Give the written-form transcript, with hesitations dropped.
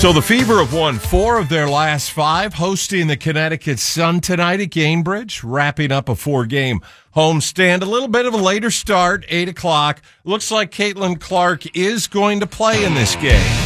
So the Fever have won 4 of their last 5, hosting the Connecticut Sun tonight at Gainbridge, wrapping up a 4-game homestand. A little bit of a later start, 8 o'clock. Looks like Caitlin Clark is going to play in this game.